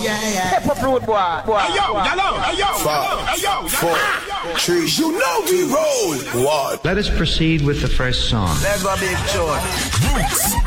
Pep up road, boy. Yo. 5, 4, 3. You know we roll. What? Let us proceed with the first song. Let's go, big George.